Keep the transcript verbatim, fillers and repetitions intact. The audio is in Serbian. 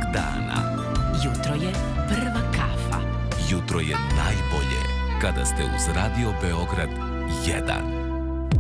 dana. Jutro je prva kafa. Jutro je najbolje kada ste uz Radio Beograd jedan.